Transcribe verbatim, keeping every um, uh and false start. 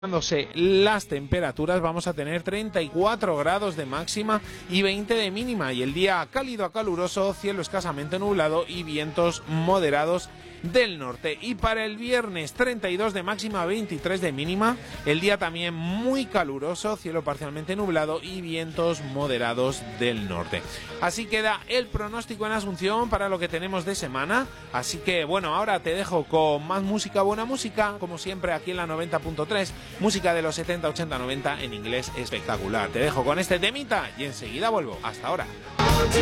Las temperaturas, vamos a tener treinta y cuatro grados de máxima y veinte de mínima, y el día cálido a caluroso, cielo escasamente nublado y vientos moderados del norte. Y para el viernes, treinta y dos de máxima, veintitrés de mínima, el día también muy caluroso, cielo parcialmente nublado y vientos moderados del norte. Así queda el pronóstico en Asunción para lo que tenemos de semana. Así que bueno, ahora te dejo con más música, buena música, como siempre aquí en la noventa punto tres, música de los setenta, ochenta, noventa en inglés espectacular. Te dejo con este temita y enseguida vuelvo. Hasta ahora.